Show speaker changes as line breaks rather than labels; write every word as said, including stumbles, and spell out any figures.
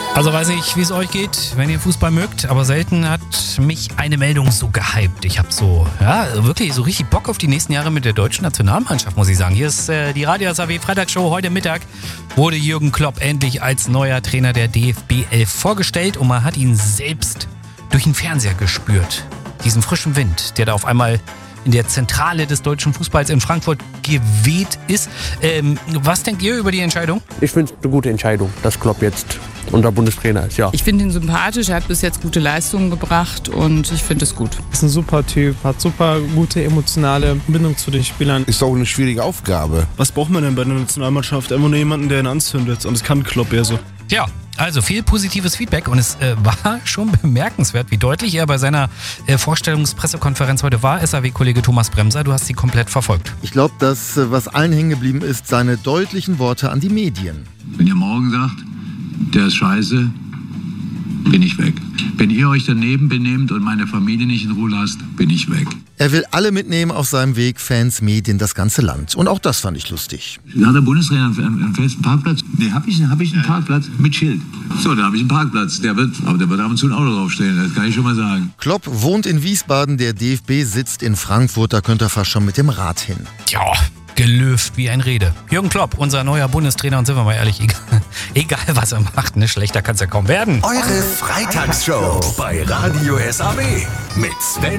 Also weiß nicht, wie es euch geht, wenn ihr Fußball mögt, aber selten hat mich eine Meldung so gehypt. Ich habe so, ja, wirklich so richtig Bock auf die nächsten Jahre mit der deutschen Nationalmannschaft, muss ich sagen. Hier ist äh, die Radio S A W Freitagsshow. Heute Mittag wurde Jürgen Klopp endlich als neuer Trainer der D F B elf vorgestellt und man hat ihn selbst durch den Fernseher gespürt. Diesen frischen Wind, der da auf einmal in der Zentrale des deutschen Fußballs in Frankfurt geweht ist. Ähm, was denkt ihr über die Entscheidung?
Ich finde es eine gute Entscheidung, dass Klopp jetzt unser Bundestrainer ist, ja.
Ich finde ihn sympathisch, er hat bis jetzt gute Leistungen gebracht und ich finde es gut.
Ist ein super Typ, hat super gute emotionale Bindung zu den Spielern.
Ist auch eine schwierige Aufgabe.
Was braucht man denn bei der Nationalmannschaft? Einfach nur jemanden, der ihn anzündet. Und das kann Klopp eher so.
Ja, also viel positives Feedback und es äh, war schon bemerkenswert, wie deutlich er bei seiner äh, Vorstellungspressekonferenz heute war. S A W-Kollege Thomas Bremser, du hast sie komplett verfolgt.
Ich glaube, dass was allen hängen geblieben ist, seine deutlichen Worte an die Medien.
Wenn ihr morgen sagt, der ist scheiße, bin ich weg. Wenn ihr euch daneben benehmt und meine Familie nicht in Ruhe lasst, bin ich weg.
Er will alle mitnehmen auf seinem Weg, Fans, Medien, das ganze Land. Und auch das fand ich lustig.
Hat der Bundestrainer einen, einen festen Parkplatz? Nee, habe ich, hab ich einen Parkplatz mit Schild. So, da habe ich einen Parkplatz. Der wird, aber der wird ab und zu ein Auto draufstehen, das kann ich schon mal sagen.
Klopp wohnt in Wiesbaden, der D F B sitzt in Frankfurt, da könnte er fast schon mit dem Rad hin.
Ja, gelöft wie ein Rede. Jürgen Klopp, unser neuer Bundestrainer, und sind wir mal ehrlich, egal, egal was er macht, ne, schlechter kann es ja kaum werden.
Eure Freitagsshow bei Radio S A W mit Sven